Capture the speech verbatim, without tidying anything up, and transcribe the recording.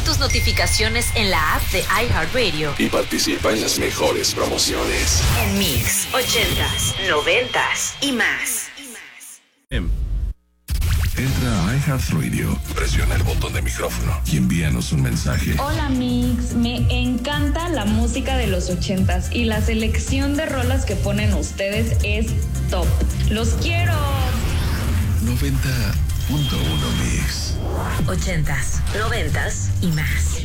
tus notificaciones en la app de iHeartRadio y participa en las mejores promociones. En Mix, ochentas, noventas y más. Entra a iHeartRadio, presiona el botón de micrófono y envíanos un mensaje. Hola Mix, me encanta la música de los ochentas y la selección de rolas que ponen ustedes es top. ¡Los quiero! noventa punto uno Mix. Ochentas, noventas y más.